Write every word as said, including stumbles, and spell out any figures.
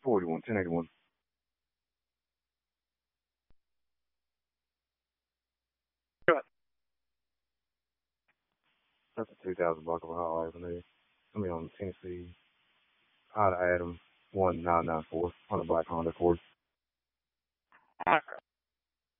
forty-one, ten eighty-one. Good. That's a two thousand block of Hall Avenue. I mean, on Tennessee. Out of Adam, one nine nine four on the black Honda Accord. Okay.